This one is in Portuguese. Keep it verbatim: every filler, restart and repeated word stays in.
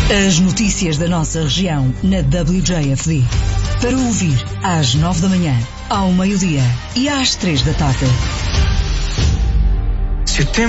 As notícias da nossa região na W J F D. Para ouvir às nove da manhã, ao meio-dia e às três da tarde.